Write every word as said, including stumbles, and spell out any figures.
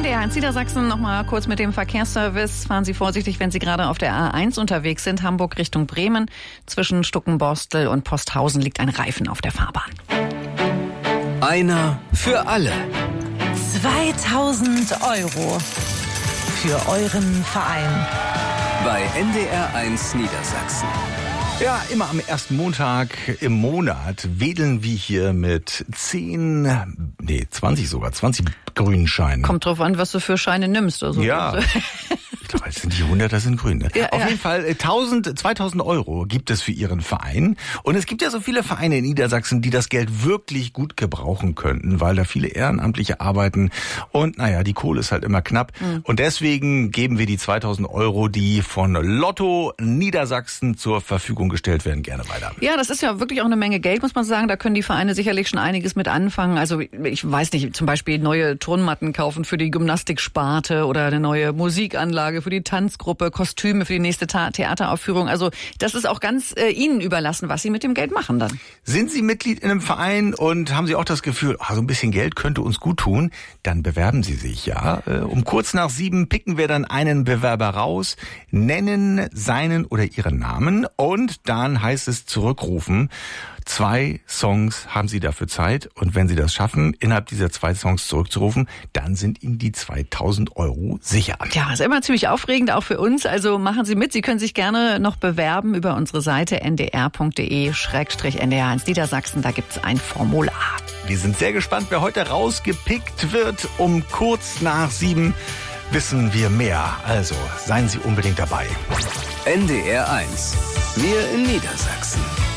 N D R eins Niedersachsen noch mal kurz mit dem Verkehrsservice. Fahren Sie vorsichtig, wenn Sie gerade auf der A eins unterwegs sind. Hamburg Richtung Bremen. Zwischen Stuckenborstel und Posthausen liegt ein Reifen auf der Fahrbahn. Einer für alle. zweitausend Euro für euren Verein. Bei N D R eins Niedersachsen. Ja, immer am ersten Montag im Monat wedeln wir hier mit zehn, nee, zwanzig sogar, zwanzig grünen Scheinen. Kommt drauf an, was du für Scheine nimmst. Also ja. Ich glaube, es sind die hundert, das sind grün. Ne? Ja, Auf ja. jeden Fall tausend, zweitausend Euro gibt es für Ihren Verein. Und es gibt ja so viele Vereine in Niedersachsen, die das Geld wirklich gut gebrauchen könnten, weil da viele Ehrenamtliche arbeiten. Und naja, die Kohle ist halt immer knapp. Mhm. Und deswegen geben wir die zweitausend Euro, die von Lotto Niedersachsen zur Verfügung gestellt werden, gerne weiter. Ja, das ist ja wirklich auch eine Menge Geld, muss man sagen. Da können die Vereine sicherlich schon einiges mit anfangen. Also ich weiß nicht, zum Beispiel neue Turnmatten kaufen für die Gymnastiksparte oder eine neue Musikanlage für die Tanzgruppe, Kostüme für die nächste Ta- Theateraufführung. Also das ist auch ganz äh, Ihnen überlassen, was Sie mit dem Geld machen dann. Sind Sie Mitglied in einem Verein und haben Sie auch das Gefühl, oh, so ein bisschen Geld könnte uns gut tun, dann bewerben Sie sich, ja. Äh, um kurz nach sieben picken wir dann einen Bewerber raus, nennen seinen oder ihren Namen und dann heißt es zurückrufen. Zwei Songs haben Sie dafür Zeit und wenn Sie das schaffen, innerhalb dieser zwei Songs zurückzurufen, dann sind Ihnen die zweitausend Euro sicher. Ja, ist immer ziemlich aufregend, auch für uns. Also machen Sie mit. Sie können sich gerne noch bewerben über unsere Seite n d r punkt d e schrägstrich n d r eins Niedersachsen. Da gibt's ein Formular. Wir sind sehr gespannt, wer heute rausgepickt wird. Um kurz nach sieben wissen wir mehr. Also seien Sie unbedingt dabei. N D R eins. Wir in Niedersachsen.